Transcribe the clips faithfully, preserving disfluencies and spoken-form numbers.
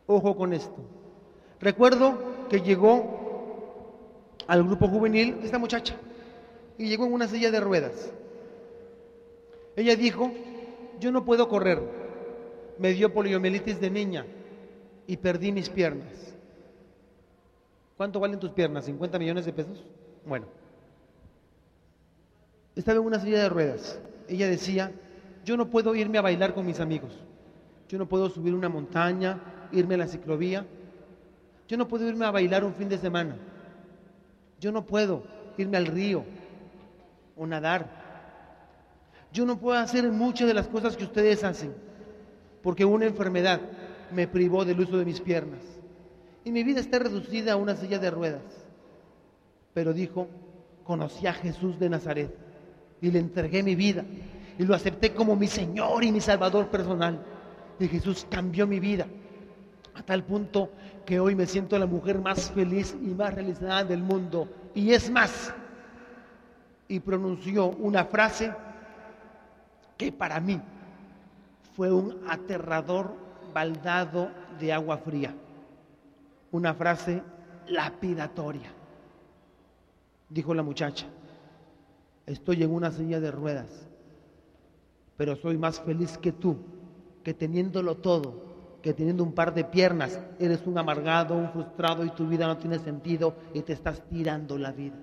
Ojo con esto. Recuerdo que llegó al grupo juvenil esta muchacha y llegó en una silla de ruedas. Ella dijo: yo no puedo correr, me dio poliomielitis de niña y perdí mis piernas. ¿Cuánto valen tus piernas? ¿cincuenta millones de pesos? Bueno, estaba en una silla de ruedas. Ella decía: yo no puedo irme a bailar con mis amigos, yo no puedo subir una montaña, irme a la ciclovía, yo no puedo irme a bailar un fin de semana, yo no puedo irme al río o nadar, yo no puedo hacer muchas de las cosas que ustedes hacen, porque una enfermedad me privó del uso de mis piernas y mi vida está reducida a una silla de ruedas. Pero dijo: conocí a Jesús de Nazaret y le entregué mi vida y lo acepté como mi Señor y mi Salvador personal, y Jesús cambió mi vida a tal punto que hoy me siento la mujer más feliz y más realizada del mundo. Y es más, y pronunció una frase que para mí fue un aterrador baldado de agua fría, una frase lapidatoria. Dijo la muchacha: estoy en una silla de ruedas, pero soy más feliz que tú, que teniéndolo todo, que teniendo un par de piernas, eres un amargado, un frustrado y tu vida no tiene sentido y te estás tirando la vida.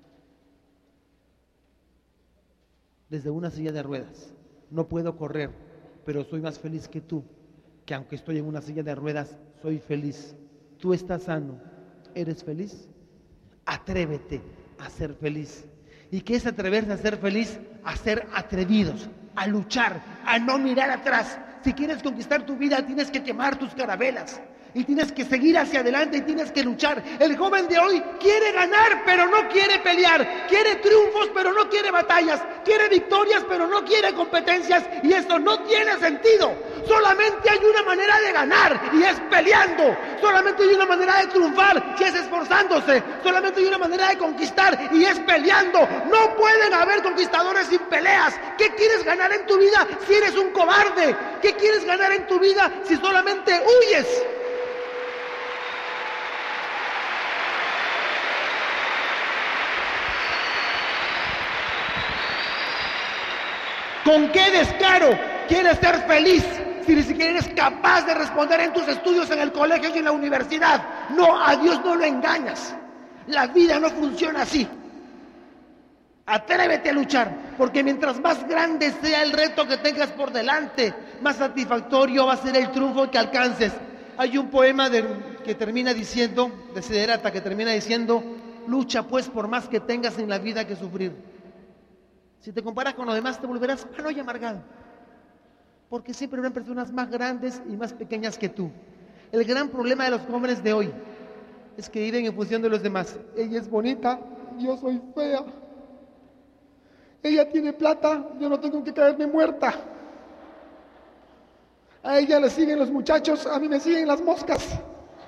Desde una silla de ruedas, no puedo correr, pero soy más feliz que tú, que aunque estoy en una silla de ruedas, soy feliz. Tú estás sano, ¿eres feliz? Atrévete a ser feliz. ¿Y qué es atreverse a ser feliz? A ser atrevidos, a luchar, a no mirar atrás. Si quieres conquistar tu vida, tienes que quemar tus carabelas y tienes que seguir hacia adelante y tienes que luchar. El joven de hoy quiere ganar, pero no quiere pelear. Quiere triunfos, pero no quiere batallas. Quiere victorias, pero no quiere competencias, y eso no tiene sentido. Solamente hay una manera de ganar y es peleando. Solamente hay una manera de triunfar y es esforzándose. Solamente hay una manera de conquistar y es peleando. No pueden haber conquistadores sin peleas. ¿Qué quieres ganar en tu vida si eres un cobarde? ¿Qué quieres ganar en tu vida si solamente huyes? ¿Con qué descaro quieres ser feliz si ni siquiera eres capaz de responder en tus estudios en el colegio y en la universidad? No, a Dios no lo engañas. La vida no funciona así. Atrévete a luchar, porque mientras más grande sea el reto que tengas por delante, más satisfactorio va a ser el triunfo que alcances. Hay un poema de, que termina diciendo, de Siddhartha, que termina diciendo: lucha pues por más que tengas en la vida que sufrir. Si te comparas con los demás, te volverás malo y amargado, porque siempre habrán personas más grandes y más pequeñas que tú. El gran problema de los jóvenes de hoy es que viven en función de los demás. Ella es bonita, yo soy fea. Ella tiene plata, yo no tengo que caerme muerta. A ella le siguen los muchachos, a mí me siguen las moscas.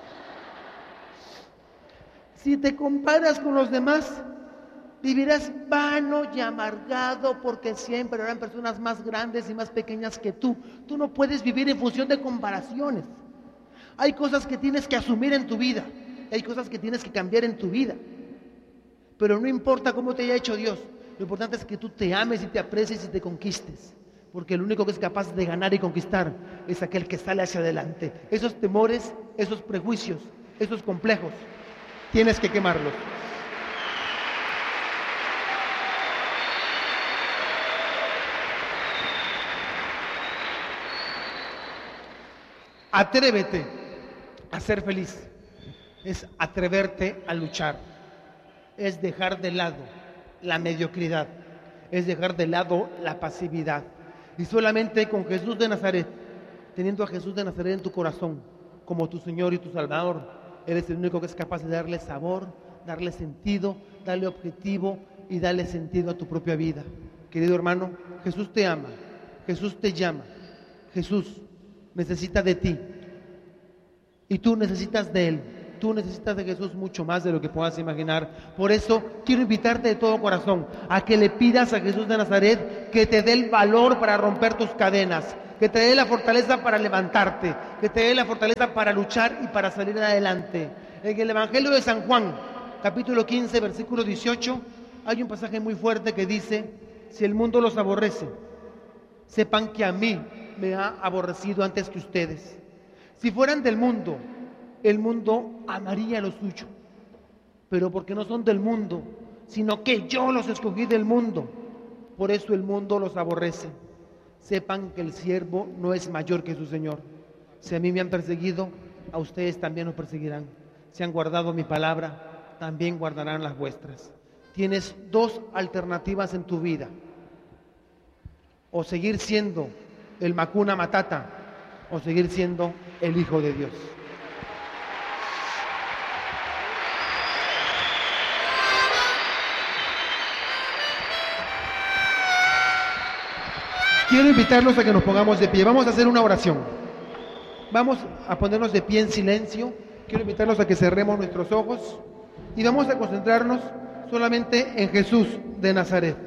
Si te comparas con los demás, vivirás vano y amargado, porque siempre habrán personas más grandes y más pequeñas que tú. Tú no puedes vivir en función de comparaciones. Hay cosas que tienes que asumir en tu vida, hay cosas que tienes que cambiar en tu vida. Pero no importa cómo te haya hecho Dios, lo importante es que tú te ames y te aprecies y te conquistes, porque el único que es capaz de ganar y conquistar es aquel que sale hacia adelante. Esos temores, esos prejuicios, esos complejos, tienes que quemarlos. Atrévete a ser feliz, es atreverte a luchar, es dejar de lado la mediocridad, es dejar de lado la pasividad. Y solamente con Jesús de Nazaret, teniendo a Jesús de Nazaret en tu corazón como tu Señor y tu Salvador, eres el único que es capaz de darle sabor, darle sentido, darle objetivo y darle sentido a tu propia vida. Querido hermano, Jesús te ama, Jesús te llama, Jesús necesita de ti y tú necesitas de Él. Tú necesitas de Jesús mucho más de lo que puedas imaginar. Por eso quiero invitarte de todo corazón a que le pidas a Jesús de Nazaret que te dé el valor para romper tus cadenas, que te dé la fortaleza para levantarte, que te dé la fortaleza para luchar y para salir adelante. En el Evangelio de San Juan, capítulo quince, versículo dieciocho, hay un pasaje muy fuerte que dice: si el mundo los aborrece, sepan que a mí me ha aborrecido antes que ustedes. Si fueran del mundo, el mundo amaría lo suyo, pero porque no son del mundo, sino que yo los escogí del mundo, por eso el mundo los aborrece. Sepan que el siervo no es mayor que su Señor. Si a mí me han perseguido, a ustedes también los perseguirán. Si han guardado mi palabra, también guardarán las vuestras. Tienes dos alternativas en tu vida: o seguir siendo el Hakuna Matata, o seguir siendo el Hijo de Dios. Quiero invitarlos a que nos pongamos de pie. Vamos a hacer una oración. Vamos a ponernos de pie en silencio. Quiero invitarlos a que cerremos nuestros ojos y vamos a concentrarnos solamente en Jesús de Nazaret.